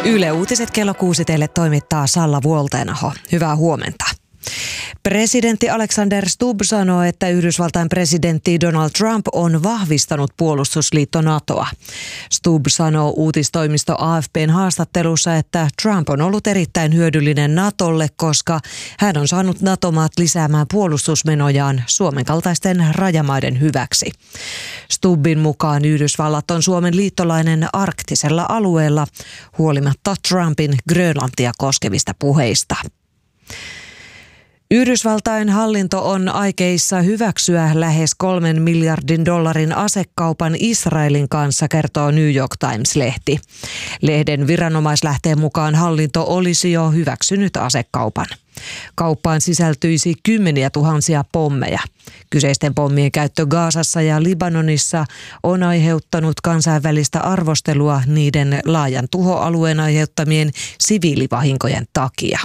Yle Uutiset kello 6 teille toimittaa Salla Vuolteenaho. Hyvää huomenta. Presidentti Alexander Stubb sanoo, että Yhdysvaltain presidentti Donald Trump on vahvistanut puolustusliitto NATOa. Stubb sanoo uutistoimisto AFP:n haastattelussa, että Trump on ollut erittäin hyödyllinen NATOlle, koska hän on saanut NATO-maat lisäämään puolustusmenojaan Suomen kaltaisten rajamaiden hyväksi. Stubbin mukaan Yhdysvallat on Suomen liittolainen arktisella alueella huolimatta Trumpin Grönlantia koskevista puheista. Yhdysvaltain hallinto on aikeissa hyväksyä lähes $3 miljardin asekaupan Israelin kanssa, kertoo New York Times-lehti. Lehden viranomaislähteen mukaan hallinto olisi jo hyväksynyt asekaupan. Kauppaan sisältyisi kymmeniä tuhansia pommeja. Kyseisten pommien käyttö Gazassa ja Libanonissa on aiheuttanut kansainvälistä arvostelua niiden laajan tuhoalueen aiheuttamien siviilivahinkojen takia.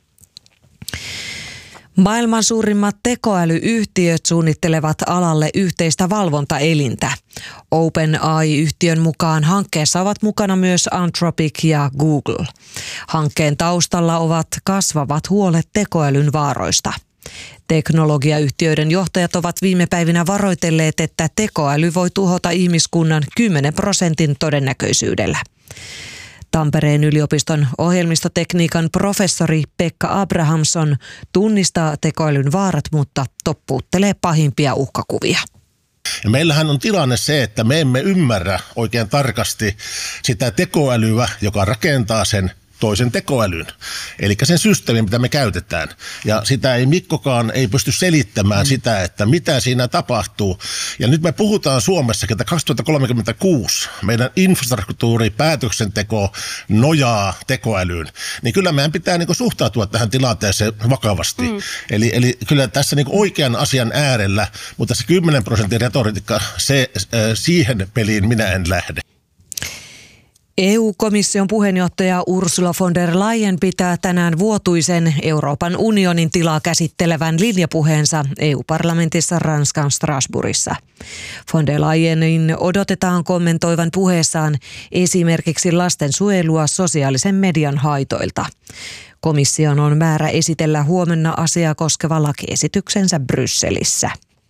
Maailman suurimmat tekoälyyhtiöt suunnittelevat alalle yhteistä valvontaelintä. OpenAI-yhtiön mukaan hankkeessa ovat mukana myös Anthropic ja Google. Hankkeen taustalla ovat kasvavat huolet tekoälyn vaaroista. Teknologiayhtiöiden johtajat ovat viime päivinä varoitelleet, että tekoäly voi tuhota ihmiskunnan 10% todennäköisyydellä. Tampereen yliopiston ohjelmistotekniikan professori Pekka Abrahamsson tunnistaa tekoälyn vaarat, mutta toppuuttelee pahimpia uhkakuvia. Ja meillähän on tilanne se, että me emme ymmärrä oikein tarkasti sitä tekoälyä, joka rakentaa sen toisen tekoälyn, eli sen systeemin, mitä me käytetään. Ja sitä ei Mikkokaan ei pysty selittämään sitä, että mitä siinä tapahtuu. Ja nyt me puhutaan Suomessakin, että 2036 meidän infrastruktuuripäätöksenteko nojaa tekoälyyn. Niin kyllä meidän pitää suhtautua tähän tilanteeseen vakavasti. Eli kyllä tässä oikean asian äärellä, mutta se 10% retoriikka, siihen peliin minä en lähde. EU-komission puheenjohtaja Ursula von der Leyen pitää tänään vuotuisen Euroopan unionin tilaa käsittelevän linjapuheensa EU-parlamentissa Ranskan Strasbourgissa. Von der Leyenin odotetaan kommentoivan puheessaan esimerkiksi lastensuojelua sosiaalisen median haitoilta. Komission on määrä esitellä huomenna asiaa koskeva lakiesityksensä Brysselissä.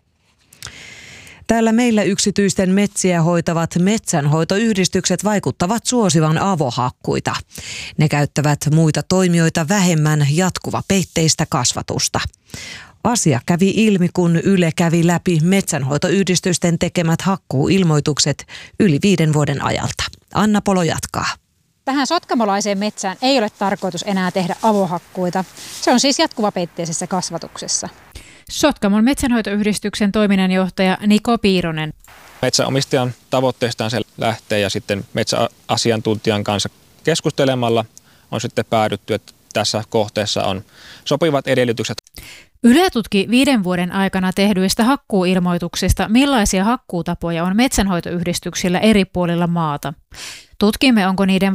Täällä meillä yksityisten metsiä hoitavat metsänhoitoyhdistykset vaikuttavat suosivan avohakkuita. Ne käyttävät muita toimijoita vähemmän jatkuvapeitteistä kasvatusta. Asia kävi ilmi, kun Yle kävi läpi metsänhoitoyhdistysten tekemät hakkuuilmoitukset yli 5 vuoden ajalta. Anna Polo jatkaa. Tähän sotkamolaiseen metsään ei ole tarkoitus enää tehdä avohakkuita. Se on siis jatkuvapeitteisessä kasvatuksessa. Sotkamon metsänhoitoyhdistyksen toiminnanjohtaja Niko Piironen. Metsänomistajan tavoitteestaan se lähtee ja sitten metsäasiantuntijan kanssa keskustelemalla on sitten päädytty, että tässä kohteessa on sopivat edellytykset. Yle tutki 5 vuoden aikana tehdyistä hakkuuilmoituksista, millaisia hakkuutapoja on metsänhoitoyhdistyksillä eri puolilla maata. Tutkimme, onko niiden